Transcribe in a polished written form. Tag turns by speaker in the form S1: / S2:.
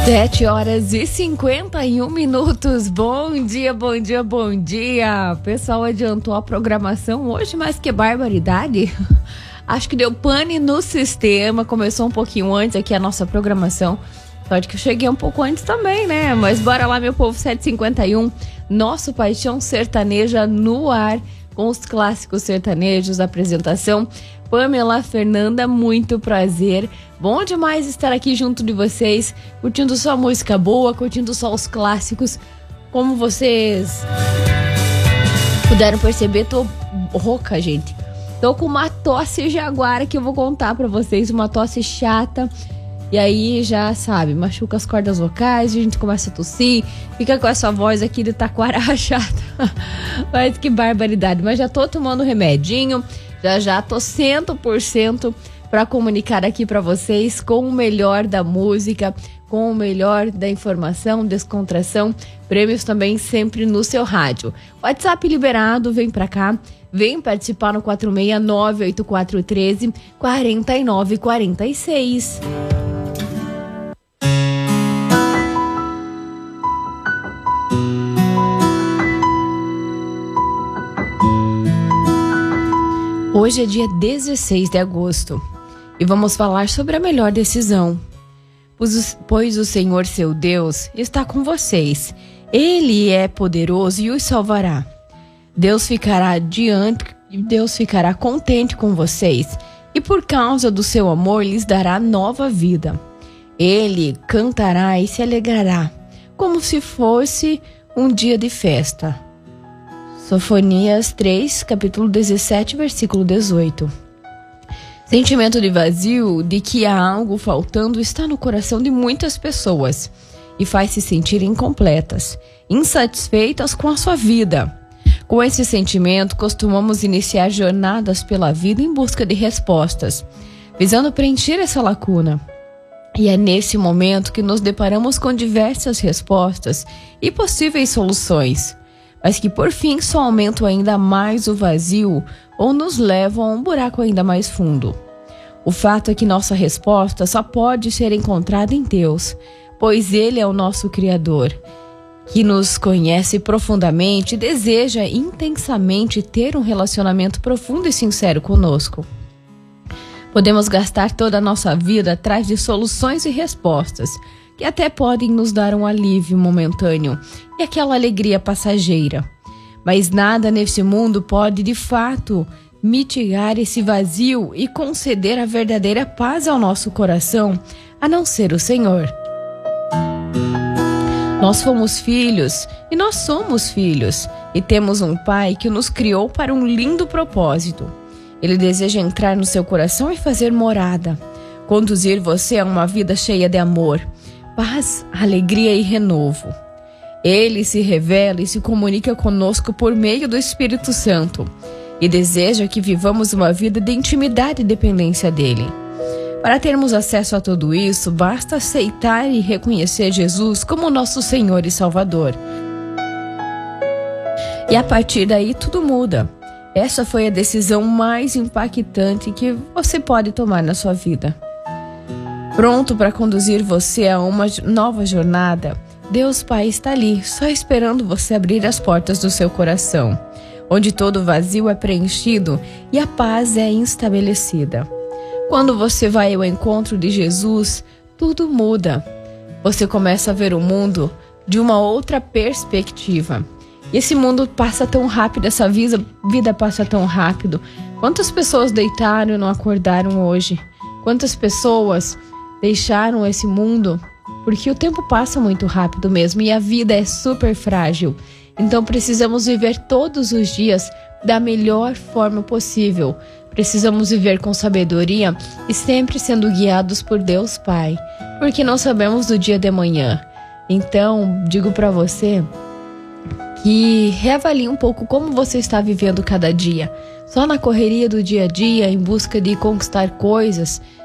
S1: 7h51. Bom dia, bom dia, bom dia. O pessoal adiantou a programação hoje, mas que barbaridade. Acho que deu pane no sistema. Começou um pouquinho antes aqui a nossa programação. Só de que eu cheguei um pouco antes também, né? Mas bora lá, meu povo. 7h51. Nosso Paixão Sertaneja no ar, com os clássicos sertanejos. Apresentação Pamela Fernanda, muito prazer. Bom demais estar aqui junto de vocês, curtindo só música boa, curtindo só os clássicos. Como vocês puderam perceber, tô rouca, gente. Tô com uma tosse jaguara que eu vou contar pra vocês, uma tosse chata. E aí, já sabe, machuca as cordas vocais, a gente começa a tossir, fica com essa voz aqui de taquara rachada. Mas que barbaridade, mas já tô tomando remedinho. Já tô 100% para comunicar aqui para vocês com o melhor da música, com o melhor da informação, descontração, prêmios também sempre no seu rádio. WhatsApp liberado, vem para cá, vem participar no 469-8413-4946. Hoje é dia 16 de agosto e vamos falar sobre a melhor decisão. Pois o Senhor, seu Deus, está com vocês. Ele é poderoso e os salvará. Deus ficará contente com vocês e por causa do seu amor lhes dará nova vida. Ele cantará e se alegrará, como se fosse um dia de festa. Sofonias 3, capítulo 17, versículo 18. Sentimento de vazio, de que há algo faltando, está no coração de muitas pessoas e faz-se sentir incompletas, insatisfeitas com a sua vida. Com esse sentimento, costumamos iniciar jornadas pela vida em busca de respostas, visando preencher essa lacuna. E é nesse momento que nos deparamos com diversas respostas e possíveis soluções, mas que por fim só aumentam ainda mais o vazio ou nos levam a um buraco ainda mais fundo. O fato é que nossa resposta só pode ser encontrada em Deus, pois Ele é o nosso Criador, que nos conhece profundamente e deseja intensamente ter um relacionamento profundo e sincero conosco. Podemos gastar toda a nossa vida atrás de soluções e respostas, que até podem nos dar um alívio momentâneo e aquela alegria passageira. Mas nada nesse mundo pode, de fato, mitigar esse vazio e conceder a verdadeira paz ao nosso coração, a não ser o Senhor. Nós fomos filhos e nós somos filhos e temos um Pai que nos criou para um lindo propósito. Ele deseja entrar no seu coração e fazer morada, conduzir você a uma vida cheia de amor, paz, alegria e renovo. Ele se revela e se comunica conosco por meio do Espírito Santo e deseja que vivamos uma vida de intimidade e dependência dele. Para termos acesso a tudo isso, basta aceitar e reconhecer Jesus como nosso Senhor e Salvador. E a partir daí tudo muda. Essa foi a decisão mais impactante que você pode tomar na sua vida. Pronto para conduzir você a uma nova jornada, Deus Pai está ali, só esperando você abrir as portas do seu coração, onde todo vazio é preenchido e a paz é estabelecida. Quando você vai ao encontro de Jesus, tudo muda. Você começa a ver o mundo de uma outra perspectiva. E esse mundo passa tão rápido, essa vida passa tão rápido. Quantas pessoas deitaram e não acordaram hoje? Quantas pessoas deixaram esse mundo? Porque o tempo passa muito rápido mesmo e a vida é super frágil. Então precisamos viver todos os dias da melhor forma possível. Precisamos viver com sabedoria e sempre sendo guiados por Deus Pai, porque não sabemos do dia de amanhã. Então, digo para você que reavalie um pouco como você está vivendo cada dia. Só na correria do dia a dia, em busca de conquistar coisas,